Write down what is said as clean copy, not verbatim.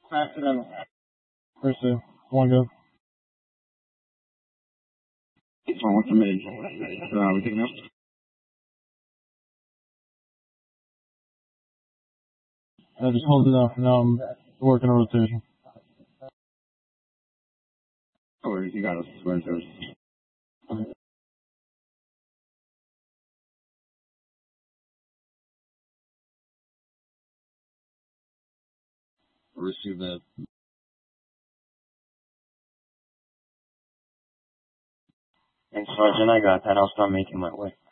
Accidental. First two. One go. What's the mid? We taking up? Just hold it up. Now I'm working a rotation. No worries, you got us. We're in service. Okay. Receive that. And Sergeant, I got that. I'll start making my way.